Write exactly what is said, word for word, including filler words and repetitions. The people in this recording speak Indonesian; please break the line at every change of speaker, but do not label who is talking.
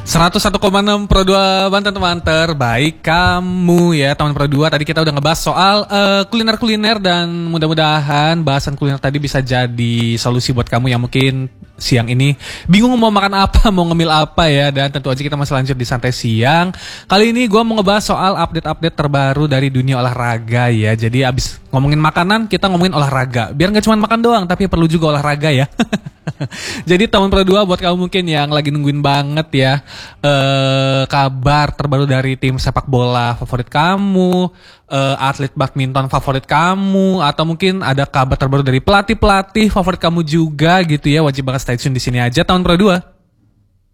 seratus satu koma enam Pro dua Banten teman terbaik kamu ya teman Pro dua. Tadi kita udah ngebahas soal uh, kuliner-kuliner dan mudah-mudahan bahasan kuliner tadi bisa jadi solusi buat kamu yang mungkin siang ini bingung mau makan apa, mau ngemil apa ya. Dan tentu aja kita masih lanjut di Santai Siang. Kali ini gue mau ngebahas soal update-update terbaru dari dunia olahraga ya. Jadi abis ngomongin makanan kita ngomongin olahraga. Biar gak cuma makan doang tapi perlu juga olahraga ya. Jadi teman Pro dua buat kamu mungkin yang lagi nungguin banget ya eh, kabar terbaru dari tim sepak bola favorit kamu, eh, atlet badminton favorit kamu, atau mungkin ada kabar terbaru dari pelatih-pelatih favorit kamu juga gitu ya. Wajib banget stay tune di sini aja teman Pro dua.